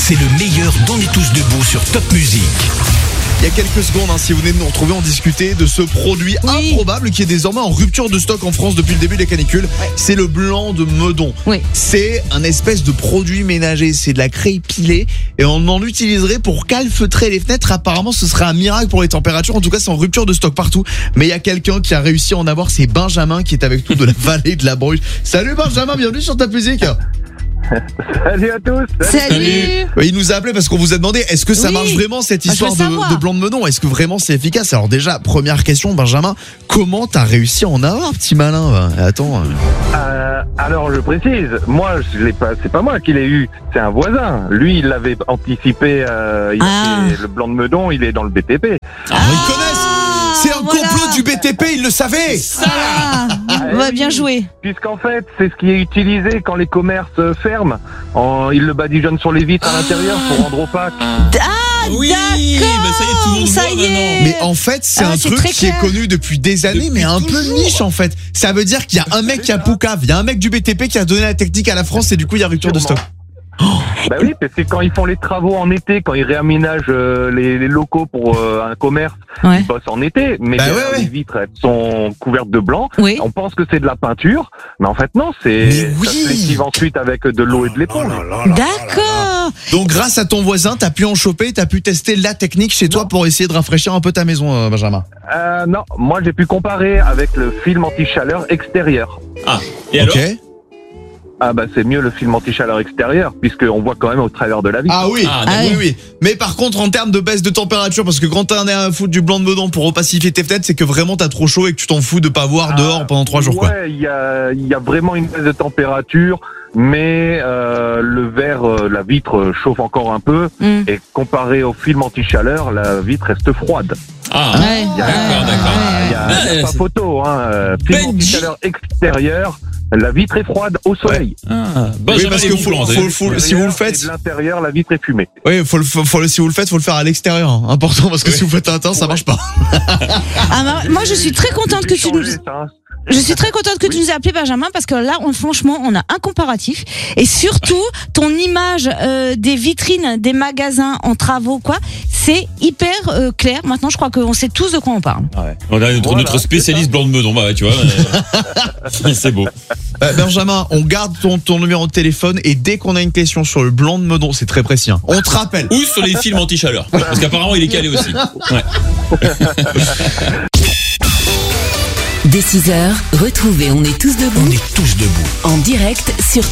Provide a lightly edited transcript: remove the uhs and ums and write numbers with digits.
c'est le meilleur d'On est tous debout sur Top Music. Il y a quelques secondes, si vous venez de nous retrouver, on discutait de ce produit improbable qui est désormais en rupture de stock en France depuis le début des canicules. C'est le blanc de Meudon. C'est un espèce de produit ménager, c'est de la craie épilée et on en utiliserait pour calfeutrer les fenêtres. Apparemment, ce serait un miracle pour les températures. En tout cas, c'est en rupture de stock partout. Mais il y a quelqu'un qui a réussi à en avoir, c'est Benjamin qui est avec nous de la vallée de la Bruche. Salut Benjamin, bienvenue sur Top Music. Salut à tous. Salut. Il nous a appelé parce qu'on vous a demandé est-ce que ça marche vraiment cette histoire de blanc de Meudon. Est-ce que vraiment c'est efficace? Alors déjà, première question Benjamin, comment t'as réussi à en avoir, petit malin? Attends. Alors je précise, moi je l'ai pas, c'est pas moi qui l'ai eu, c'est un voisin. Lui il l'avait anticipé, le blanc de Meudon, il est dans le BTP. Ils connaissent. C'est un complot du BTP, ils le savaient. Bien joué. Puisqu'en fait, c'est ce qui est utilisé quand les commerces ferment. Ils le badigeonnent sur les vitres à l'intérieur pour rendre opaque. Oui, ça y est, tout le monde voit maintenant. Mais en fait, c'est un truc qui est connu depuis des années, mais un peu niche en fait. Ça veut dire qu'il y a un mec qui a Poucave, il y a un mec du BTP qui a donné la technique à la France et du coup il y a rupture de stock. Bah oui, parce que quand ils font les travaux en été, quand ils réaménagent les locaux pour un commerce, ils bossent en été, mais les vitres elles sont couvertes de blanc. On pense que c'est de la peinture, mais en fait non, ça se lessive ensuite avec de l'eau et de l'éponge. D'accord. Donc grâce à ton voisin, t'as pu en choper, t'as pu tester la technique chez toi pour essayer de rafraîchir un peu ta maison, Benjamin. Non, moi j'ai pu comparer avec le film anti-chaleur extérieur. Et alors? C'est mieux le film anti-chaleur extérieur, puisqu'on voit quand même au travers de la vitre. Oui. Mais par contre, en termes de baisse de température, parce que quand t'en es à foutre du blanc de Meudon pour opacifier tes fenêtres, c'est que vraiment t'as trop chaud et que tu t'en fous de pas voir dehors pendant 3 jours, quoi. Ouais, il y a vraiment une baisse de température, mais le verre, la vitre chauffe encore un peu, et comparé au film anti-chaleur, la vitre reste froide. D'accord. Il y a pas photo, film anti-chaleur extérieur. La vitre est froide au soleil. Oui, parce que si vous le faites, de l'intérieur, la vitre est fumée. Oui, si vous le faites, faut le faire à l'extérieur. Important, parce que si vous faites à l'intérieur, ça marche pas. Moi, je suis très contente que tu nous... Je suis très contente que tu nous aies appelé Benjamin parce que là, franchement, on a un comparatif et surtout ton image des vitrines des magasins en travaux, c'est hyper clair. Maintenant, je crois qu'on sait tous de quoi on parle. On a notre spécialiste blanc de Meudon, tu vois. C'est beau. Benjamin, on garde ton numéro de téléphone et dès qu'on a une question sur le blanc de Meudon, c'est très précis. On te rappelle. Ou sur les films anti-chaleur, parce qu'apparemment il est calé aussi. Dès 6h, retrouvez On est tous debout. On est tous debout. En direct sur